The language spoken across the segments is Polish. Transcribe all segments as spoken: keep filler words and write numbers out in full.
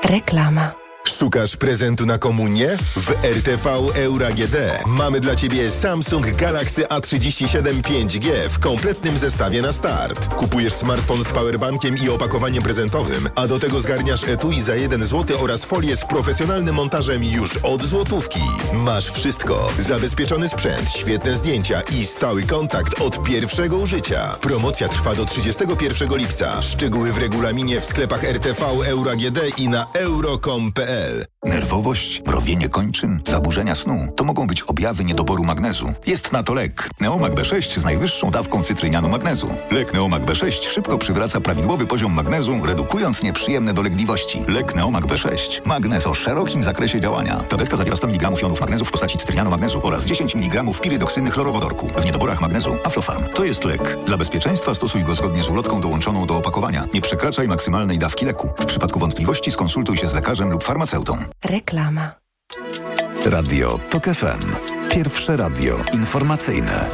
Reklama. Szukasz prezentu na komunię? W R T V Euro A G D mamy dla Ciebie Samsung Galaxy A trzydzieści siedem pięć G w kompletnym zestawie na start. Kupujesz smartfon z powerbankiem i opakowaniem prezentowym, a do tego zgarniasz etui za jeden złoty oraz folię z profesjonalnym montażem już od złotówki. Masz wszystko. Zabezpieczony sprzęt, świetne zdjęcia i stały kontakt od pierwszego użycia. Promocja trwa do trzydziestego pierwszego lipca. Szczegóły w regulaminie w sklepach R T V Euro A G D i na euro kropka com kropka p l. Nerwowość, mrowienie kończyn, zaburzenia snu to mogą być objawy niedoboru magnezu. Jest na to lek. Neomag B sześć z najwyższą dawką cytrynianu magnezu. Lek Neomag B sześć szybko przywraca prawidłowy poziom magnezu, redukując nieprzyjemne dolegliwości. Lek Neomag B sześć. Magnez o szerokim zakresie działania. Tabletka zawiera sto miligramów jonów magnezu w postaci cytrynianu magnezu oraz dziesięć miligramów pirydoksyny chlorowodorku. W niedoborach magnezu Aflofarm. To jest lek. Dla bezpieczeństwa stosuj go zgodnie z ulotką dołączoną do opakowania. Nie przekraczaj maksymalnej dawki leku. W przypadku wątpliwości skonsultuj się z lekarzem lub farmaceutą. Reklama. Radio TOK F M. Pierwsze radio informacyjne.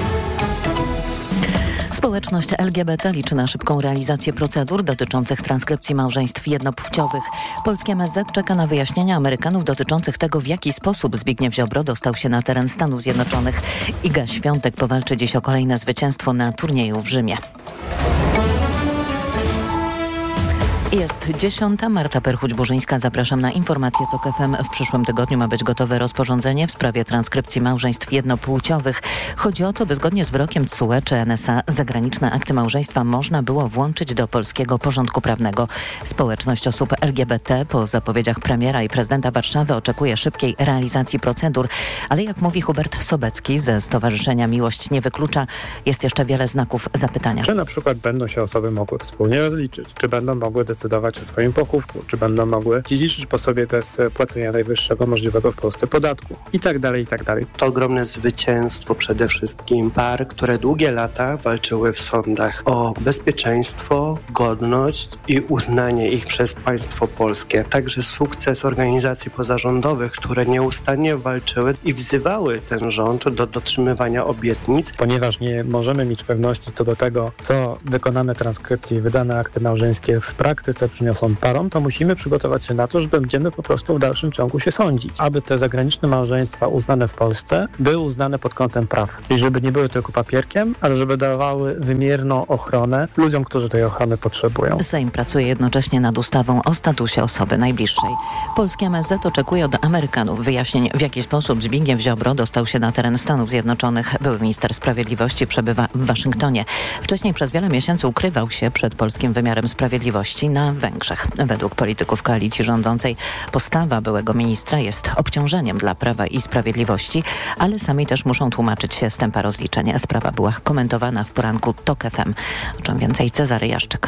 Społeczność L G B T liczy na szybką realizację procedur dotyczących transkrypcji małżeństw jednopłciowych. Polskie M S Z czeka na wyjaśnienia Amerykanów dotyczących tego, w jaki sposób Zbigniew Ziobro dostał się na teren Stanów Zjednoczonych. Iga Świątek powalczy dziś o kolejne zwycięstwo na turnieju w Rzymie. Jest dziesiąta. Marta Perchuć-Burzyńska. Zapraszam na informacje TOK F M. W przyszłym tygodniu ma być gotowe rozporządzenie w sprawie transkrypcji małżeństw jednopłciowych. Chodzi o to, by zgodnie z wyrokiem T S U E czy N S A zagraniczne akty małżeństwa można było włączyć do polskiego porządku prawnego. Społeczność osób L G B T po zapowiedziach premiera i prezydenta Warszawy oczekuje szybkiej realizacji procedur. Ale jak mówi Hubert Sobecki ze Stowarzyszenia Miłość nie wyklucza, jest jeszcze wiele znaków zapytania. Czy na przykład będą się osoby mogły wspólnie rozliczyć? Czy będą mogły decydować o swoim pochówku, czy będą mogły dziedziczyć po sobie bez płacenia najwyższego możliwego w Polsce podatku i tak dalej, i tak dalej. To ogromne zwycięstwo przede wszystkim par, które długie lata walczyły w sądach o bezpieczeństwo, godność i uznanie ich przez państwo polskie. Także sukces organizacji pozarządowych, które nieustannie walczyły i wzywały ten rząd do dotrzymywania obietnic. Ponieważ nie możemy mieć pewności co do tego, co wykonane transkrypcje i wydane akty małżeńskie w praktyce przyniosą parom, to musimy przygotować się na to, że będziemy po prostu w dalszym ciągu się sądzić. Aby te zagraniczne małżeństwa uznane w Polsce były uznane pod kątem praw. I żeby nie były tylko papierkiem, ale żeby dawały wymierną ochronę ludziom, którzy tej ochrony potrzebują. Sejm pracuje jednocześnie nad ustawą o statusie osoby najbliższej. Polskie M S Z oczekuje od Amerykanów wyjaśnień, w jaki sposób Zbigniew Ziobro dostał się na teren Stanów Zjednoczonych. Były minister sprawiedliwości przebywa w Waszyngtonie. Wcześniej przez wiele miesięcy ukrywał się przed polskim wymiarem sprawiedliwości na Węgrzech. Według polityków koalicji rządzącej postawa byłego ministra jest obciążeniem dla Prawa i Sprawiedliwości, ale sami też muszą tłumaczyć się z tempa rozliczenia. Sprawa była komentowana w poranku TOK F M. O czym więcej Cezary Jaszczyk.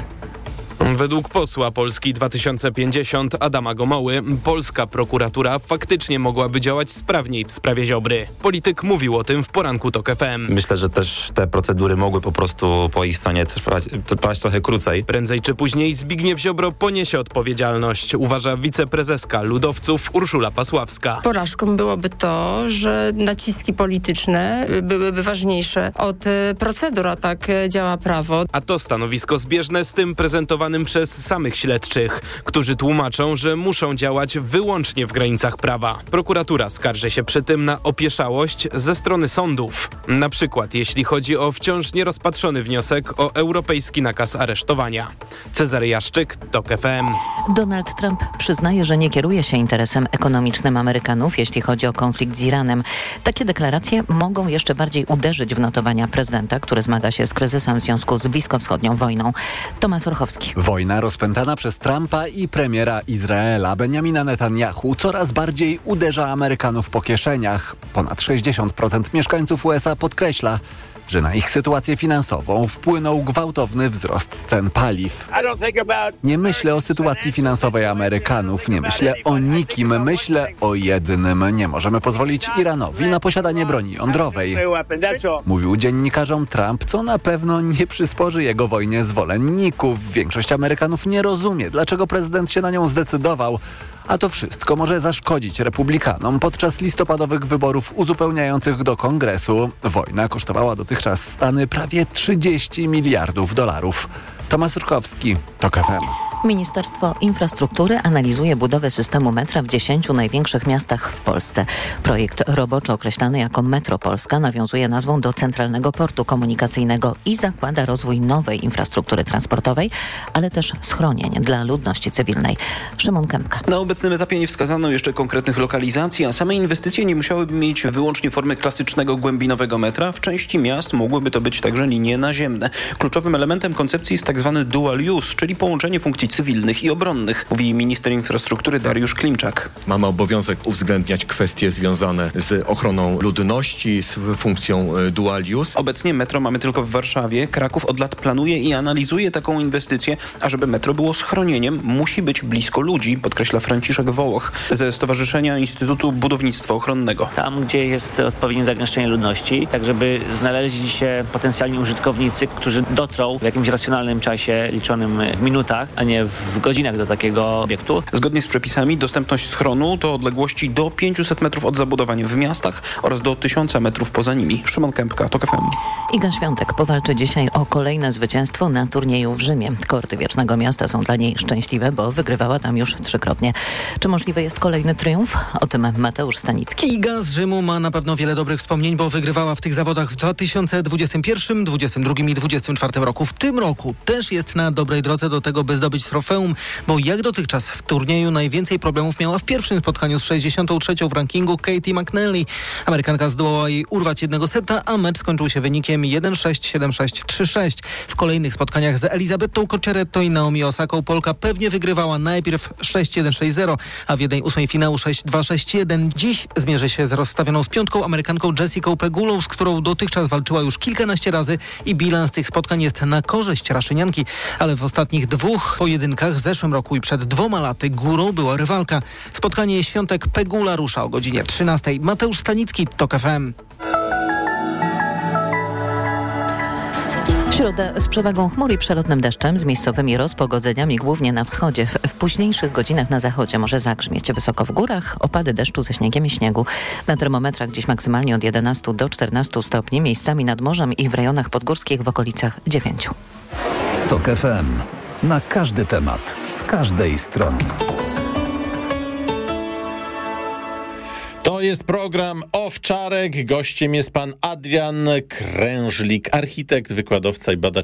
Według posła Polski dwa tysiące pięćdziesiąt Adama Gomoły polska prokuratura faktycznie mogłaby działać sprawniej w sprawie Ziobry. Polityk mówił o tym w poranku TOK F M. Myślę, że też te procedury mogły po prostu po ich stronie trwać, trwać trochę krócej. Prędzej czy później Zbigniew Ziobro poniesie odpowiedzialność, uważa wiceprezeska ludowców Urszula Pasławska. Porażką byłoby to, że naciski polityczne byłyby ważniejsze od procedur, a tak działa prawo. A to stanowisko zbieżne z tym prezentowanym przez samych śledczych, którzy tłumaczą, że muszą działać wyłącznie w granicach prawa. Prokuratura skarży się przy tym na opieszałość ze strony sądów. Na przykład jeśli chodzi o wciąż nierozpatrzony wniosek o europejski nakaz aresztowania. Cezary Jaszczyk, TOK F M. Donald Trump przyznaje, że nie kieruje się interesem ekonomicznym Amerykanów, jeśli chodzi o konflikt z Iranem. Takie deklaracje mogą jeszcze bardziej uderzyć w notowania prezydenta, który zmaga się z kryzysem w związku z bliskowschodnią wojną. Tomasz Orchowski. Wojna rozpętana przez Trumpa i premiera Izraela Benjamina Netanyahu coraz bardziej uderza Amerykanów po kieszeniach. Ponad sześćdziesiąt procent mieszkańców U S A podkreśla, że na ich sytuację finansową wpłynął gwałtowny wzrost cen paliw. Nie myślę o sytuacji finansowej Amerykanów, nie myślę o nikim, myślę o jednym. Nie możemy pozwolić Iranowi na posiadanie broni jądrowej. Mówił dziennikarzom Trump, co na pewno nie przysporzy jego wojnie zwolenników. Większość Amerykanów nie rozumie, dlaczego prezydent się na nią zdecydował. A to wszystko może zaszkodzić republikanom podczas listopadowych wyborów uzupełniających do Kongresu. Wojna kosztowała dotychczas Stany prawie trzydzieści miliardów dolarów. Tomasz Rukowski, TOK F M. Ministerstwo Infrastruktury analizuje budowę systemu metra w dziesięciu największych miastach w Polsce. Projekt roboczo określany jako Metro Polska nawiązuje nazwą do Centralnego Portu Komunikacyjnego i zakłada rozwój nowej infrastruktury transportowej, ale też schronień dla ludności cywilnej. Szymon Kępka. Na obecnym etapie nie wskazano jeszcze konkretnych lokalizacji, a same inwestycje nie musiałyby mieć wyłącznie formy klasycznego głębinowego metra. W części miast mogłyby to być także linie naziemne. Kluczowym elementem koncepcji jest tak zwany dual use, czyli połączenie funkcji cywilnych i obronnych, mówi minister infrastruktury Dariusz Klimczak. Mamy obowiązek uwzględniać kwestie związane z ochroną ludności, z funkcją dual use. Obecnie metro mamy tylko w Warszawie. Kraków od lat planuje i analizuje taką inwestycję, a żeby metro było schronieniem, musi być blisko ludzi, podkreśla Franciszek Wołoch ze Stowarzyszenia Instytutu Budownictwa Ochronnego. Tam, gdzie jest odpowiednie zagęszczenie ludności, tak żeby znaleźli się potencjalni użytkownicy, którzy dotrą w jakimś racjonalnym czasie, liczonym w minutach, a nie w godzinach do takiego obiektu. Zgodnie z przepisami dostępność schronu to odległości do pięciuset metrów od zabudowania w miastach oraz do tysiąca metrów poza nimi. Szymon Kępka, TOK F M. Iga Świątek powalczy dzisiaj o kolejne zwycięstwo na turnieju w Rzymie. Korty Wiecznego Miasta są dla niej szczęśliwe, bo wygrywała tam już trzykrotnie. Czy możliwy jest kolejny triumf? O tym Mateusz Stanicki. Iga z Rzymu ma na pewno wiele dobrych wspomnień, bo wygrywała w tych zawodach w dwa tysiące dwudziestym pierwszym, dwudziestym drugim i dwudziestym czwartym roku. W tym roku też jest na dobrej drodze do tego, by zdobyć trofeum, bo jak dotychczas w turnieju najwięcej problemów miała w pierwszym spotkaniu z sześćdziesiątą trzecią w rankingu Katie McNally. Amerykanka zdołała jej urwać jednego seta, a mecz skończył się wynikiem jeden sześć, siedem sześć, trzy sześć. W kolejnych spotkaniach z Elizabetą Coccheretto i Naomi Osaką Polka pewnie wygrywała najpierw sześć jeden, sześć zero, a w jednej ósmej finału sześć dwa, sześć jeden. Dziś zmierzy się z rozstawioną z piątką Amerykanką Jessicą Pegulą, z którą dotychczas walczyła już kilkanaście razy i bilans tych spotkań jest na korzyść Raszynianki, ale w ostatnich dwóch pojedynkach w zeszłym roku i przed dwoma laty górą była rywalka. Spotkanie Świątek Pegula rusza o godzinie trzynastej. Mateusz Stanicki, TOK F M. W środę z przewagą chmur i przelotnym deszczem, z miejscowymi rozpogodzeniami głównie na wschodzie. W późniejszych godzinach na zachodzie może zagrzmieć. Wysoko w górach opady deszczu ze śniegiem i śniegu. Na termometrach dziś maksymalnie od jedenastu do czternastu stopni, miejscami nad morzem i w rejonach podgórskich w okolicach dziewięciu. TOK F M. Na każdy temat, z każdej strony. To jest program Owczarek. Gościem jest pan Adrian Krężlik, architekt, wykładowca i badacz